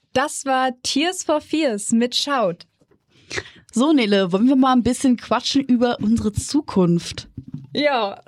Das war Tears for Fears mit Shout. So, Nele, wollen wir mal ein bisschen quatschen über unsere Zukunft? Ja.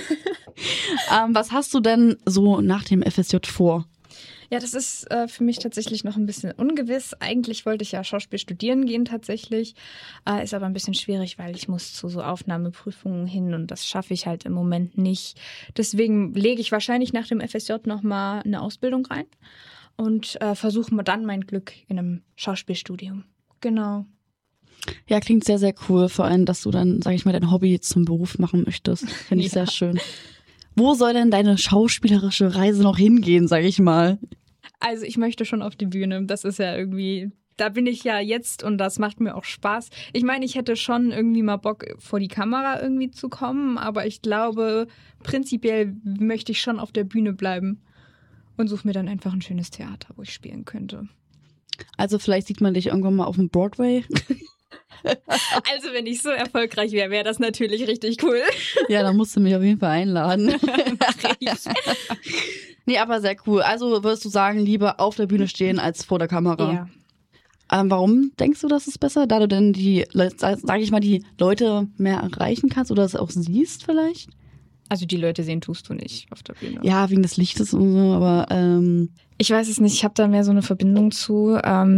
Was hast du denn so nach dem FSJ vor? Ja, das ist für mich tatsächlich noch ein bisschen ungewiss. Eigentlich wollte ich ja Schauspiel studieren gehen tatsächlich. Ist aber ein bisschen schwierig, weil ich muss zu so Aufnahmeprüfungen hin und das schaffe ich halt im Moment nicht. Deswegen lege ich wahrscheinlich nach dem FSJ nochmal eine Ausbildung rein und versuche dann mein Glück in einem Schauspielstudium. Genau. Ja, klingt sehr, sehr cool. Vor allem, dass du dann, sag ich mal, dein Hobby zum Beruf machen möchtest. Finde ich sehr schön. Wo soll denn deine schauspielerische Reise noch hingehen, sag ich mal? Also ich möchte schon auf die Bühne. Das ist ja irgendwie, da bin ich ja jetzt und das macht mir auch Spaß. Ich meine, ich hätte schon irgendwie mal Bock, vor die Kamera irgendwie zu kommen, aber ich glaube, prinzipiell möchte ich schon auf der Bühne bleiben und suche mir dann einfach ein schönes Theater, wo ich spielen könnte. Also vielleicht sieht man dich irgendwann mal auf dem Broadway. Also wenn ich so erfolgreich wäre, wäre das natürlich richtig cool. Ja, dann musst du mich auf jeden Fall einladen. Mach ich. Nee, aber sehr cool. Also würdest du sagen, lieber auf der Bühne stehen als vor der Kamera? Ja. Warum denkst du, das ist besser? Da du denn die Leute mehr erreichen kannst oder es auch siehst vielleicht? Also die Leute sehen tust du nicht auf der Bühne. Ja, wegen des Lichtes und so, aber ich weiß es nicht, ich habe da mehr so eine Verbindung zu.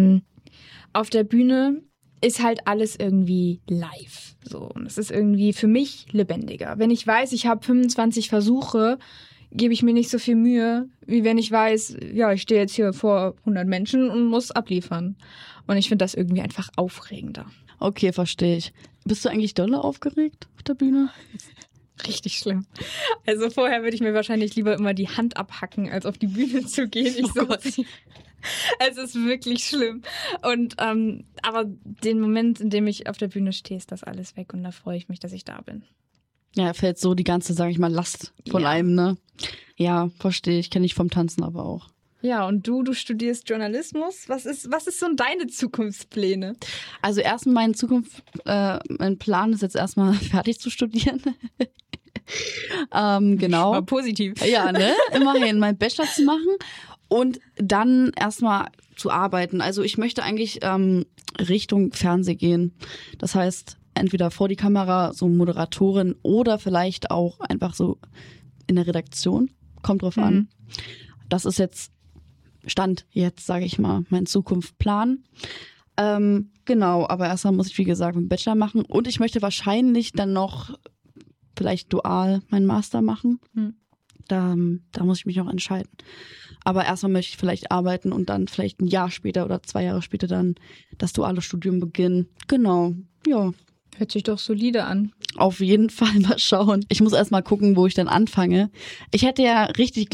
Auf der Bühne ist halt alles irgendwie live. So. Und es ist irgendwie für mich lebendiger. Wenn ich weiß, ich habe 25 Versuche, gebe ich mir nicht so viel Mühe, wie wenn ich weiß, ja, ich stehe jetzt hier vor 100 Menschen und muss abliefern. Und ich finde das irgendwie einfach aufregender. Okay, verstehe ich. Bist du eigentlich dolle aufgeregt auf der Bühne? Richtig schlimm. Also vorher würde ich mir wahrscheinlich lieber immer die Hand abhacken, als auf die Bühne zu gehen. Es ist wirklich schlimm. Und aber den Moment, in dem ich auf der Bühne stehe, ist das alles weg und da freue ich mich, dass ich da bin. Ja, fällt so die ganze, sag ich mal, Last von einem, ne? Ja, verstehe ich. Kenne ich vom Tanzen aber auch. Ja, und du studierst Journalismus. Was ist so deine Zukunftspläne? Also erstmal mein Plan ist jetzt erstmal fertig zu studieren. Genau. War positiv. Ja, ne? Immerhin meinen Bachelor zu machen und dann erstmal zu arbeiten. Also ich möchte eigentlich Richtung Fernsehen gehen. Das heißt, entweder vor die Kamera, so Moderatorin oder vielleicht auch einfach so in der Redaktion. Kommt drauf an. Das ist jetzt Stand jetzt, sage ich mal, mein Zukunftsplan. Genau, aber erstmal muss ich, wie gesagt, einen Bachelor machen und ich möchte wahrscheinlich dann noch vielleicht dual meinen Master machen. Da muss ich mich noch entscheiden. Aber erstmal möchte ich vielleicht arbeiten und dann vielleicht ein Jahr später oder 2 Jahre später dann das duale Studium beginnen. Genau, ja. Hört sich doch solide an. Auf jeden Fall mal schauen. Ich muss erst mal gucken, wo ich dann anfange. Ich hätte ja richtig